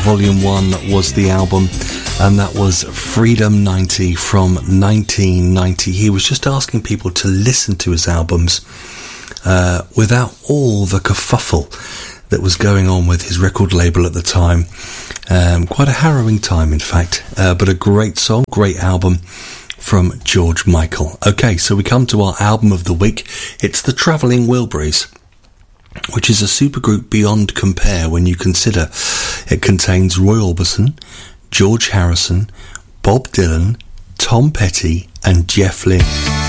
Volume 1 was the album, and that was Freedom 90 from 1990. He was just asking people to listen to his albums without all the kerfuffle that was going on with his record label at the time. Quite a harrowing time, in fact, but a great song, great album from George Michael. Okay, so we come to our album of the week. It's the Travelling Wilburys, which is a supergroup beyond compare when you consider it contains Roy Orbison, George Harrison, Bob Dylan, Tom Petty and Jeff Lynne.